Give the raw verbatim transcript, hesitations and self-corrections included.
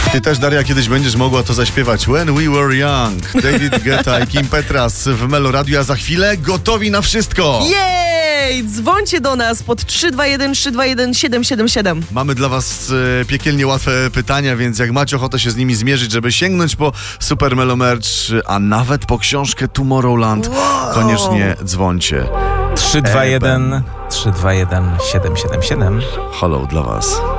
Ty też, Daria, kiedyś będziesz mogła to zaśpiewać. When we were young. David Guetta i Kim Petras w Meloradio, a za chwilę gotowi na wszystko. Jej! Dzwońcie do nas pod trzy dwa jeden trzy dwa jeden siedem siedem siedem. Mamy dla was e, piekielnie łatwe pytania, więc jak macie ochotę się z nimi zmierzyć, żeby sięgnąć po Super Melo Merch, a nawet po książkę Tomorrowland, wow. koniecznie dzwońcie. trzy dwa jeden trzy dwa jeden siedem siedem siedem. Halo dla was.